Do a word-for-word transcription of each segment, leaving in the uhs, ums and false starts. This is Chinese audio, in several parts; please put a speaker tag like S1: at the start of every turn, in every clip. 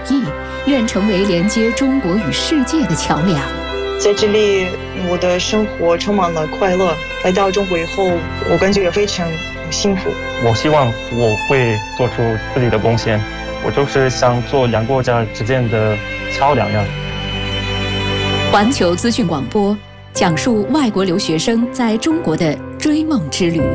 S1: 意，愿成为连接中国与世界的桥梁。
S2: 在这里，我的生活充满了快乐。来到中国以后，我感觉也非常幸福。
S3: 我希望我会做出自己的贡献，我就是想做两国家之间的桥梁呀。
S1: 环球资讯广播讲述外国留学生在中国的追梦之旅。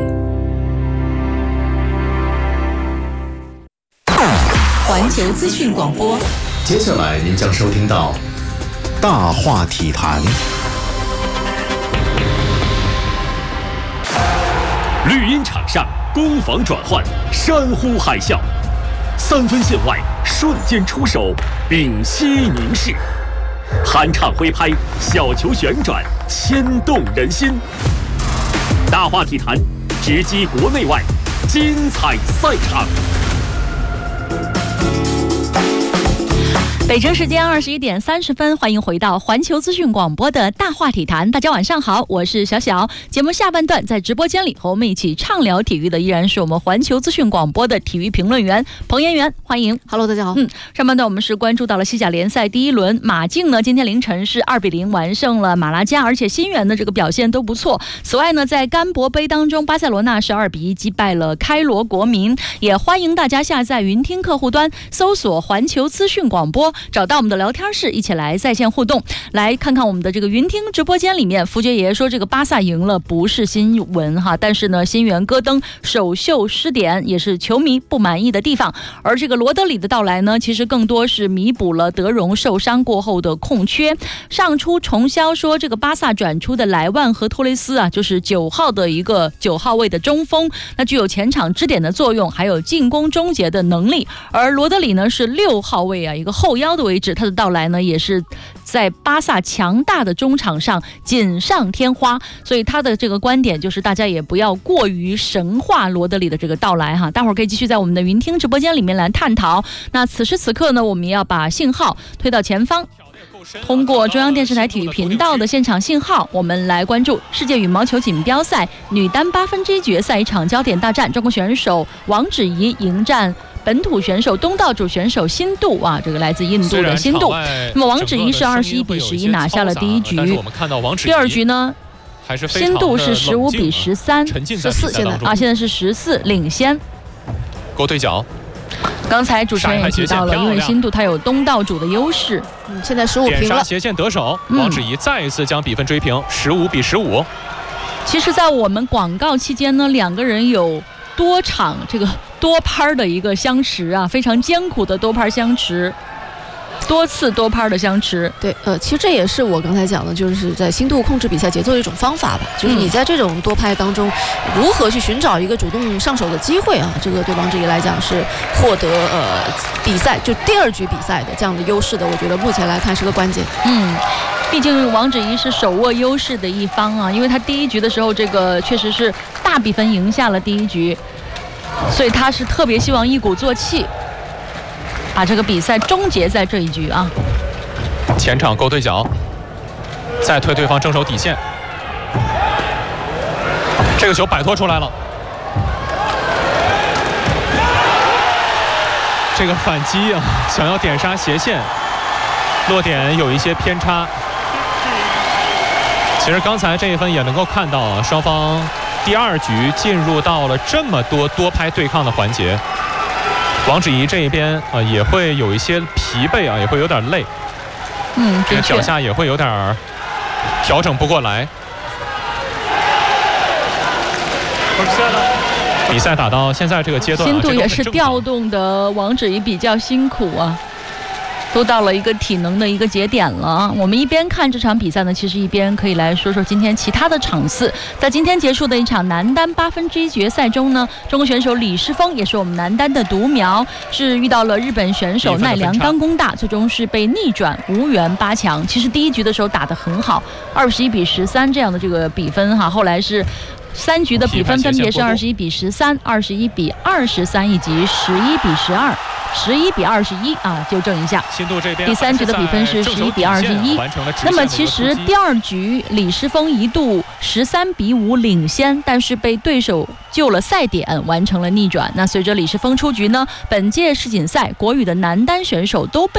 S1: 环球资讯广播，
S4: 接下来您将收听到大话体坛。
S5: 绿茵场上攻防转换，山呼海啸，三分线外瞬间出手，屏息凝视，酣畅挥拍，小球旋转，牵动人心。大话体坛，直击国内外精彩赛场。
S6: 北京时间二十一点三十分，欢迎回到环球资讯广播的大话体坛。大家晚上好，我是小小。节目下半段在直播间里和我们一起畅聊体育的依然是我们环球资讯广播的体育评论员彭延元，欢迎。
S7: Hello， 大家好。
S6: 嗯，上半段我们是关注到了西甲联赛第一轮，马竞呢今天凌晨是二比零完胜了马拉加，而且新援的这个表现都不错。此外呢，在甘博杯当中，巴塞罗那是二比一击败了开罗国民。也欢迎大家下载云听客户端，搜索环球资讯广播，找到我们的聊天室，一起来在线互动，来看看我们的这个云听直播间里面，福爵爷说这个巴萨赢了不是新闻哈，但是呢，新援戈登首秀失点也是球迷不满意的地方。而这个罗德里的到来呢，其实更多是弥补了德容受伤过后的空缺。上出重销说这个巴萨转出的莱万和托雷斯啊，就是九号的一个九号位的中锋，那具有前场支点的作用，还有进攻终结的能力。而罗德里呢是六号位啊，一个后腰的位置。他的到来呢，也是在巴萨强大的中场上锦上添花，所以他的这个观点就是大家也不要过于神化罗德里的这个到来哈。大伙儿可以继续在我们的云听直播间里面来探讨。那此时此刻呢，我们要把信号推到前方，通过中央电视台体育频道的现场信号，我们来关注世界羽毛球锦标赛女单八分之一决赛一场焦点大战，中国选手王芷怡迎战本土选手东道主选手辛杜啊，这个来自印度的辛杜。那么王芷怡是二十一比十一拿下了第一局，第二局呢，辛杜是十五比十三，十四现在啊，现在是十四领先。
S8: 勾对角。
S6: 刚才主持人也提到了，因为辛杜他有东道主的优势，
S7: 嗯，现在十五平了。
S8: 点杀斜线得手，王芷怡再一次将比分追平，十五比十五。
S6: 其实，在我们广告期间呢，两个人有多场这个多拍的一个相持啊，非常艰苦的多拍相持，多次多拍的相持。
S7: 对，呃，其实这也是我刚才讲的，就是在新度控制比赛节奏的一种方法吧，就是你在这种多拍当中，如何去寻找一个主动上手的机会啊？这个对王芷怡来讲是获得呃比赛就第二局比赛的这样的优势的，我觉得目前来看是个关键。
S6: 嗯。毕竟王芷怡是手握优势的一方啊，因为他第一局的时候，这个确实是大比分赢下了第一局，所以他是特别希望一鼓作气，把这个比赛终结在这一局啊。
S8: 前场勾对角，再推对方正手底线，这个球摆脱出来了。这个反击啊，想要点杀斜线，落点有一些偏差。其实刚才这一分也能够看到啊，双方第二局进入到了这么多多拍对抗的环节，王芷怡这一边啊也会有一些疲惫啊，也会有点累，
S6: 嗯，
S8: 这个脚下也会有点调整不过来。比赛打到现在这个阶段，
S6: 辛杜也是调动的王芷怡比较辛苦啊。都到了一个体能的一个节点了。我们一边看这场比赛呢，其实一边可以来说说今天其他的场次。在今天结束的一场男单八分之一决赛中呢，中国选手李诗峰也是我们男单的独苗，是遇到了日本选手奈良冈功大，最终是被逆转无缘八强。其实第一局的时候打得很好，二十一比十三这样的这个比分哈，后来是三局的比分分别是二十一比十三、二十一比二十三以及十一比十二。十一比二十一啊，纠正一下。第三局的比分是十一比二十一。那么其实第二局李诗峰一度十三比五领先，但是被对手救了赛点，完成了逆转。那随着李诗峰出局呢，本届世锦赛国羽的男单选手都被